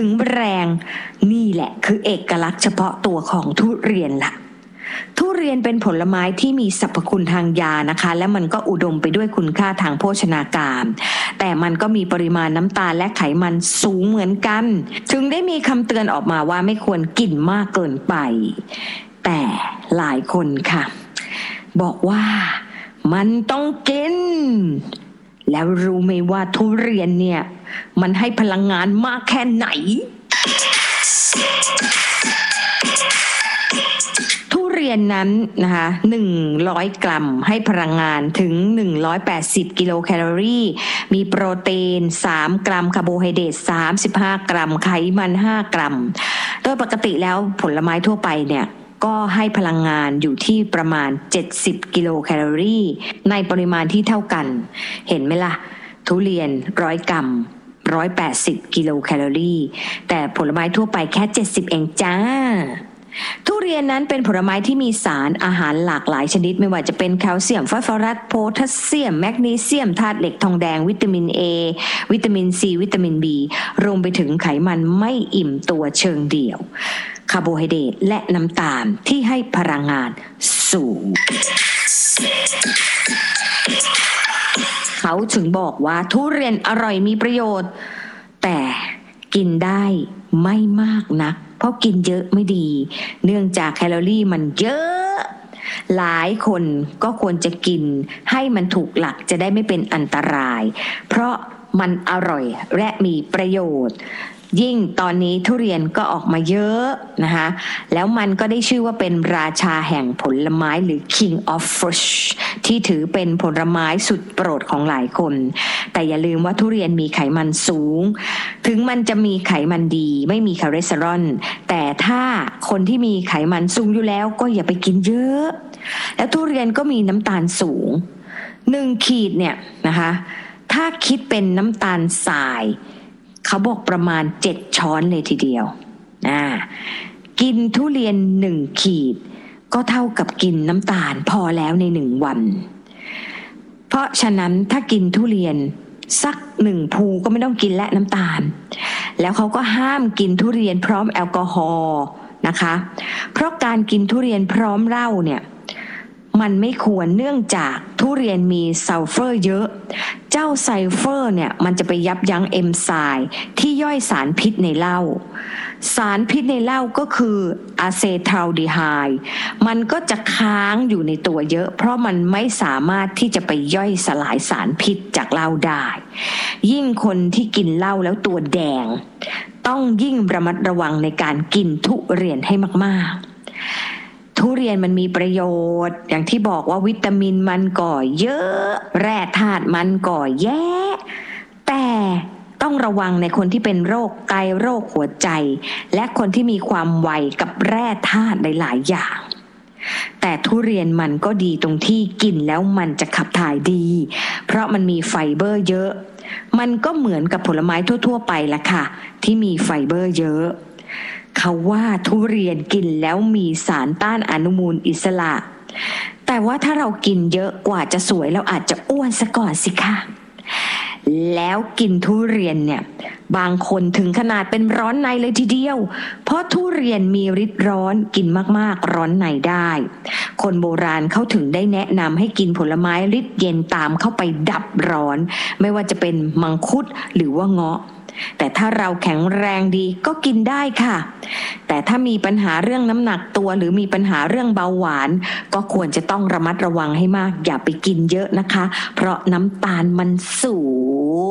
ถึงแรงนี่แหละคือเอกลักษณ์เฉพาะตัวของทุเรียนล่ะทุเรียนเป็นผลไม้ที่มีสรรพคุณทางยานะคะและมันก็อุดมไปด้วยคุณค่าทางโภชนาการแต่มันก็มีปริมาณน้ำตาลและไขมันสูงเหมือนกันถึงได้มีคำเตือนออกมาว่าไม่ควรกินมากเกินไปแต่หลายคนค่ะบอกว่ามันต้องกินแล้วรู้ไหมว่าทุเรียนเนี่ยมันให้พลังงานมากแค่ไหนทุเรียนนั้นนะคะ100 กรัมให้พลังงานถึง180กิโลแคลอรี่มีโปรตีน3 กรัมคาร์โบไฮเดรต35 กรัมไขมัน5 กรัมโดยปกติแล้วผลไม้ทั่วไปเนี่ยก็ให้พลังงานอยู่ที่ประมาณ70กิโลแคลอรี่ในปริมาณที่เท่ากันเห็นไหมล่ะทุเรียน100 กรัม180กิโลแคลอรี่แต่ผลไม้ทั่วไปแค่70เองจ้าทุเรียนนั้นเป็นผลไม้ที่มีสารอาหารหลากหลายชนิดไม่ว่าจะเป็นแคลเซียมฟอสฟอรัสโพแทสเซียมแมกนีเซียมธาตุเหล็กทองแดงวิตามิน A วิตามิน C วิตามิน B รวมไปถึงไขมันไม่อิ่มตัวเชิงเดี่ยวคาร์โบไฮเดรตและน้ำตาลที่ให้พลังงานสูงเขาถึงบอกว่าทุเรียนอร่อยมีประโยชน์แต่กินได้ไม่มากนักเพราะกินเยอะไม่ดีเนื่องจากแคลอรี่มันเยอะหลายคนก็ควรจะกินให้มันถูกหลักจะได้ไม่เป็นอันตรายเพราะมันอร่อยและมีประโยชน์ยิ่งตอนนี้ทุเรียนก็ออกมาเยอะนะคะแล้วมันก็ได้ชื่อว่าเป็นราชาแห่งผลไม้หรือ King of Fruit ที่ถือเป็นผลไม้สุดโปรดของหลายคนแต่อย่าลืมว่าทุเรียนมีไขมันสูงถึงมันจะมีไขมันดีไม่มีคอเลสเตอรอลแต่ถ้าคนที่มีไขมันสูงอยู่แล้วก็อย่าไปกินเยอะแล้วทุเรียนก็มีน้ำตาลสูง1 ขีดเนี่ยนะคะถ้าคิดเป็นน้ำตาลทรายเขาบอกประมาณ7 ช้อนเลยทีเดียวกินทุเรียน1 ขีดก็เท่ากับกินน้ำตาลพอแล้วใน1 วันเพราะฉะนั้นถ้ากินทุเรียนสัก1 ภูก็ไม่ต้องกินและน้ำตาลแล้วเขาก็ห้ามกินทุเรียนพร้อมแอลกอฮอล์นะคะเพราะการกินทุเรียนพร้อมเหล้าเนี่ยมันไม่ควรเนื่องจากทุเรียนมีซัลเฟอร์เยอะเจ้าซัลเฟอร์เนี่ยมันจะไปยับยั้งเอนไซม์ที่ย่อยสารพิษในเหล้าสารพิษในเหล้าก็คืออะเซทัลดีไฮด์มันก็จะค้างอยู่ในตัวเยอะเพราะมันไม่สามารถที่จะไปย่อยสลายสารพิษจากเหล้าได้ยิ่งคนที่กินเหล้าแล้วตัวแดงต้องยิ่งระมัดระวังในการกินทุเรียนให้มากๆทุเรียนมันมีประโยชน์อย่างที่บอกว่าวิตามินมันก่อเยอะแร่ธาตุมันก่อแย่แต่ต้องระวังในคนที่เป็นโรคไตโรคหัวใจและคนที่มีความไวกับแร่ธาตุหลายๆอย่างแต่ทุเรียนมันก็ดีตรงที่กินแล้วมันจะขับถ่ายดีเพราะมันมีไฟเบอร์เยอะมันก็เหมือนกับผลไม้ทั่วๆไปละค่ะที่มีไฟเบอร์เยอะเขาว่าทุเรียนกินแล้วมีสารต้านอนุมูลอิสระแต่ว่าถ้าเรากินเยอะกว่าจะสวยเราอาจจะอ้วนซะก่อนสิคะแล้วกินทุเรียนเนี่ยบางคนถึงขนาดเป็นร้อนในเลยทีเดียวเพราะทุเรียนมีฤทธิ์ร้อนกินมากๆร้อนในได้คนโบราณเขาถึงได้แนะนำให้กินผลไม้ฤทธิ์เย็นตามเข้าไปดับร้อนไม่ว่าจะเป็นมังคุดหรือว่าเงาะแต่ถ้าเราแข็งแรงดีก็กินได้ค่ะแต่ถ้ามีปัญหาเรื่องน้ำหนักตัวหรือมีปัญหาเรื่องเบาหวานก็ควรจะต้องระมัดระวังให้มากอย่าไปกินเยอะนะคะเพราะน้ำตาลมันสูง